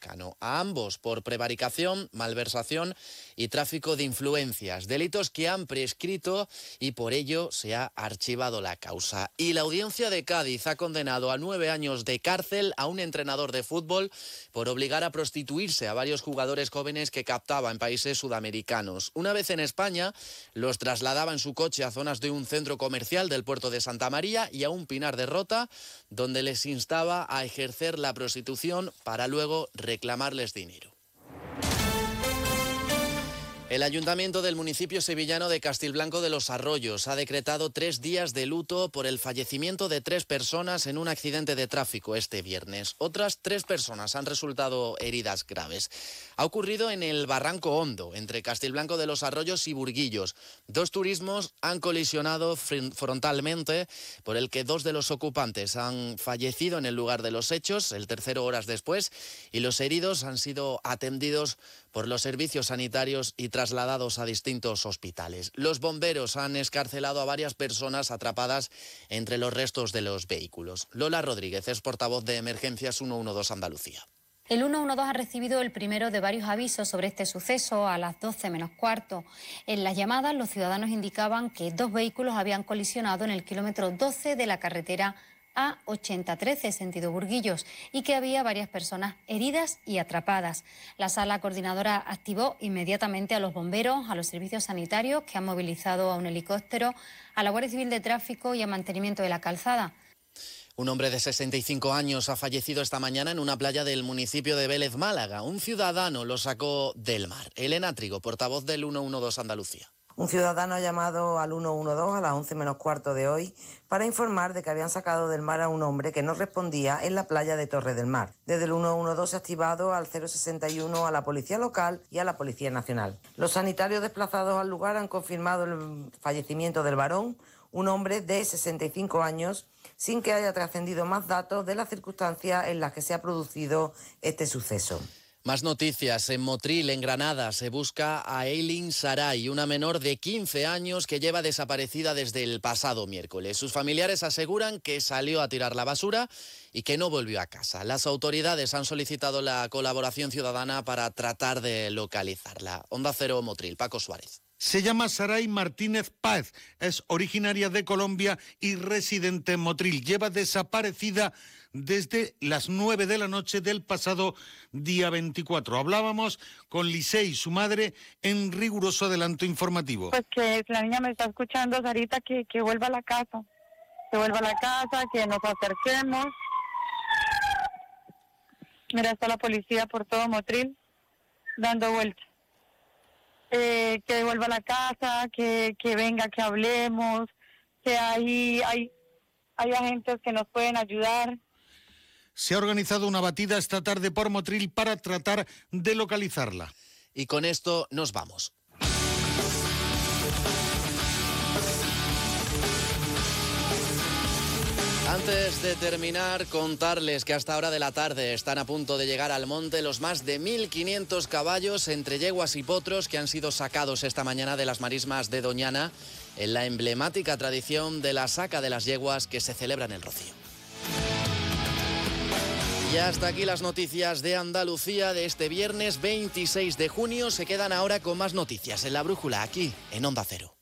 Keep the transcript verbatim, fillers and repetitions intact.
Cano. A ambos por prevaricación, malversación y tráfico de influencias, delitos que han prescrito y por ello se ha archivado la causa. Y la Audiencia de Cádiz ha condenado a nueve años de cárcel a un entrenador de fútbol por obligar a prostituirse a varios jugadores jóvenes que captaba en países sudamericanos. Una vez en España, los trasladaba en su coche a zonas de un centro comercial del puerto de Santa María y a un Pinar de Rota, donde les instaba a ejercer la prostitución para luego reclamarles dinero. El Ayuntamiento del municipio sevillano de Castilblanco de los Arroyos ha decretado tres días de luto por el fallecimiento de tres personas en un accidente de tráfico este viernes. Otras tres personas han resultado heridas graves. Ha ocurrido en el Barranco Hondo, entre Castilblanco de los Arroyos y Burguillos. Dos turismos han colisionado frontalmente, por el que dos de los ocupantes han fallecido en el lugar de los hechos, el tercero horas después, y los heridos han sido atendidos por los servicios sanitarios y trasladados a distintos hospitales. Los bomberos han excarcelado a varias personas atrapadas entre los restos de los vehículos. Lola Rodríguez es portavoz de Emergencias ciento doce Andalucía. El ciento doce ha recibido el primero de varios avisos sobre este suceso a las doce menos cuarto. En las llamadas, los ciudadanos indicaban que dos vehículos habían colisionado en el kilómetro doce de la carretera A ochenta trece, sentido Burguillos, y que había varias personas heridas y atrapadas. La sala coordinadora activó inmediatamente a los bomberos, a los servicios sanitarios, que han movilizado a un helicóptero, a la Guardia Civil de Tráfico y a mantenimiento de la calzada. Un hombre de sesenta y cinco años ha fallecido esta mañana en una playa del municipio de Vélez, Málaga. Un ciudadano lo sacó del mar. Elena Trigo, portavoz del ciento doce Andalucía. Un ciudadano ha llamado al ciento doce a las once menos cuarto de hoy para informar de que habían sacado del mar a un hombre que no respondía en la playa de Torre del Mar. Desde el ciento doce se ha activado al cero sesenta y uno a la Policía Local y a la Policía Nacional. Los sanitarios desplazados al lugar han confirmado el fallecimiento del varón, un hombre de sesenta y cinco años, sin que haya trascendido más datos de las circunstancias en las que se ha producido este suceso. Más noticias. En Motril, en Granada, se busca a Eileen Saray, una menor de quince años que lleva desaparecida desde el pasado miércoles. Sus familiares aseguran que salió a tirar la basura y que no volvió a casa. Las autoridades han solicitado la colaboración ciudadana para tratar de localizarla. Onda Cero Motril, Paco Suárez. Se llama Saray Martínez Páez, es originaria de Colombia y residente en Motril. Lleva desaparecida desde las nueve de la noche del pasado día veinticuatro. Hablábamos con Lisey, su madre, en riguroso adelanto informativo. Pues que la niña me está escuchando, Sarita, que, que vuelva a la casa, que vuelva a la casa, que nos acerquemos. Mira, está la policía por todo Motril, dando vueltas. Eh, que vuelva a la casa, que, que venga, que hablemos, que hay, hay, hay agentes que nos pueden ayudar. Se ha organizado una batida esta tarde por Motril para tratar de localizarla. Y con esto nos vamos. Antes de terminar, contarles que hasta hora de la tarde están a punto de llegar al monte los más de mil quinientos caballos entre yeguas y potros que han sido sacados esta mañana de las marismas de Doñana en la emblemática tradición de la saca de las yeguas que se celebra en el Rocío. Y hasta aquí las noticias de Andalucía de este viernes veintiséis de junio. Se quedan ahora con más noticias en La Brújula, aquí en Onda Cero.